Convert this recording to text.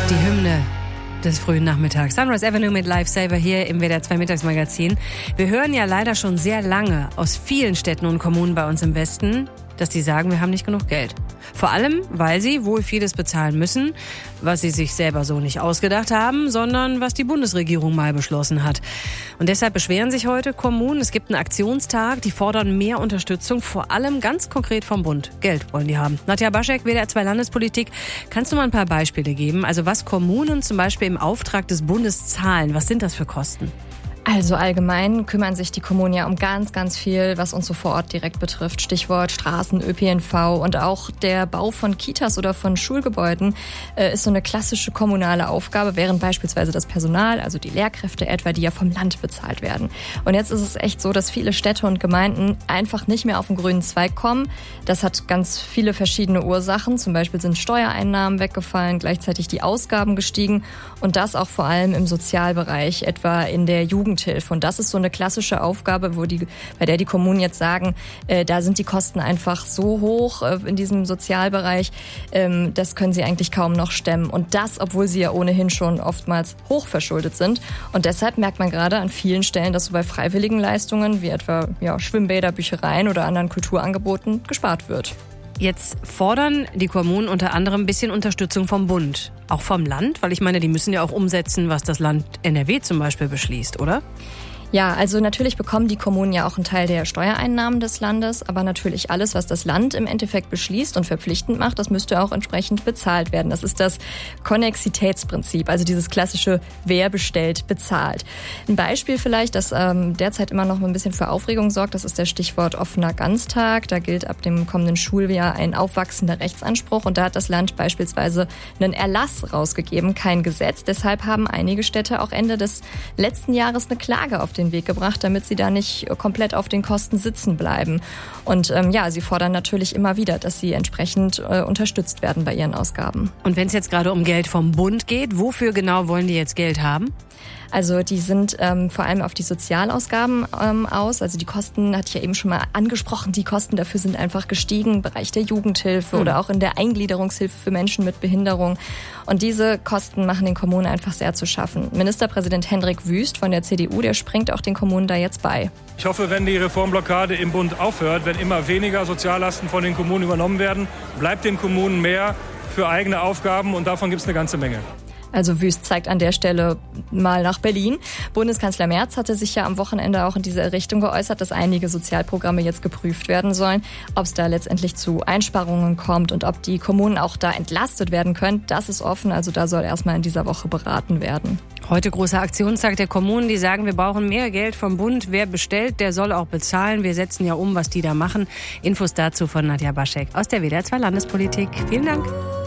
Die Hymne des frühen Nachmittags. Sunrise Avenue mit Lifesaver hier im WDR 2 Mittagsmagazin. Wir hören ja leider schon sehr lange aus vielen Städten und Kommunen bei uns im Westen, dass die sagen, wir haben nicht genug Geld. Vor allem, weil sie wohl vieles bezahlen müssen, was sie sich selber so nicht ausgedacht haben, sondern was die Bundesregierung mal beschlossen hat. Und deshalb beschweren sich heute Kommunen. Es gibt einen Aktionstag, die fordern mehr Unterstützung, vor allem ganz konkret vom Bund. Geld wollen die haben. Nadja Baschek, WDR 2 Landespolitik. Kannst du mal ein paar Beispiele geben? Also was Kommunen zum Beispiel im Auftrag des Bundes zahlen, was sind das für Kosten? Also allgemein kümmern sich die Kommunen ja um ganz, ganz viel, was uns so vor Ort direkt betrifft. Stichwort Straßen, ÖPNV und auch der Bau von Kitas oder von Schulgebäuden ist so eine klassische kommunale Aufgabe, während beispielsweise das Personal, also die Lehrkräfte etwa, die ja vom Land bezahlt werden. Und jetzt ist es echt so, dass viele Städte und Gemeinden einfach nicht mehr auf den grünen Zweig kommen. Das hat ganz viele verschiedene Ursachen. Zum Beispiel sind Steuereinnahmen weggefallen, gleichzeitig die Ausgaben gestiegen und das auch vor allem im Sozialbereich, etwa in der Jugendhilfe. Und das ist so eine klassische Aufgabe, bei der die Kommunen jetzt sagen, da sind die Kosten einfach so hoch in diesem Sozialbereich, das können sie eigentlich kaum noch stemmen. Und das, obwohl sie ja ohnehin schon oftmals hochverschuldet sind. Und deshalb merkt man gerade an vielen Stellen, dass so bei freiwilligen Leistungen, wie etwa Schwimmbäder, Büchereien oder anderen Kulturangeboten, gespart wird. Jetzt fordern die Kommunen unter anderem ein bisschen Unterstützung vom Bund. Auch vom Land, weil ich meine, die müssen ja auch umsetzen, was das Land NRW zum Beispiel beschließt, oder? Ja, also natürlich bekommen die Kommunen ja auch einen Teil der Steuereinnahmen des Landes, aber natürlich alles, was das Land im Endeffekt beschließt und verpflichtend macht, das müsste auch entsprechend bezahlt werden. Das ist das Konnexitätsprinzip, also dieses klassische, wer bestellt, bezahlt. Ein Beispiel vielleicht, das derzeit immer noch ein bisschen für Aufregung sorgt, das ist der Stichwort offener Ganztag. Da gilt ab dem kommenden Schuljahr ein aufwachsender Rechtsanspruch und da hat das Land beispielsweise einen Erlass rausgegeben, kein Gesetz. Deshalb haben einige Städte auch Ende des letzten Jahres eine Klage auf den Weg gebracht, damit sie da nicht komplett auf den Kosten sitzen bleiben. Und sie fordern natürlich immer wieder, dass sie entsprechend unterstützt werden bei ihren Ausgaben. Und wenn es jetzt gerade um Geld vom Bund geht, wofür genau wollen die jetzt Geld haben? Also die sind vor allem auf die Sozialausgaben aus. Also die Kosten, hatte ich ja eben schon mal angesprochen, die Kosten dafür sind einfach gestiegen im Bereich der Jugendhilfe oder auch in der Eingliederungshilfe für Menschen mit Behinderung. Und diese Kosten machen den Kommunen einfach sehr zu schaffen. Ministerpräsident Hendrik Wüst von der CDU, der springt auch den Kommunen da jetzt bei. Ich hoffe, wenn die Reformblockade im Bund aufhört, wenn immer weniger Soziallasten von den Kommunen übernommen werden, bleibt den Kommunen mehr für eigene Aufgaben und davon gibt es eine ganze Menge. Also Wüst zeigt an der Stelle mal nach Berlin. Bundeskanzler Merz hatte sich ja am Wochenende auch in diese Richtung geäußert, dass einige Sozialprogramme jetzt geprüft werden sollen. Ob es da letztendlich zu Einsparungen kommt und ob die Kommunen auch da entlastet werden können, das ist offen. Also da soll erstmal in dieser Woche beraten werden. Heute großer Aktionstag der Kommunen, die sagen, wir brauchen mehr Geld vom Bund. Wer bestellt, der soll auch bezahlen. Wir setzen ja um, was die da machen. Infos dazu von Nadja Baschek aus der WDR 2 Landespolitik. Vielen Dank.